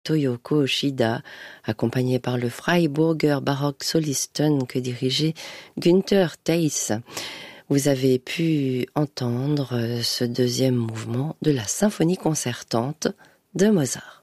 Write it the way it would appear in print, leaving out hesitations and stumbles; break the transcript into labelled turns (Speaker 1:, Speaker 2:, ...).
Speaker 1: Toyoko Shida, accompagné par le Freiburger Baroque Solisten que dirigeait Günther Theiss. Vous avez pu entendre ce deuxième mouvement de la symphonie concertante de Mozart.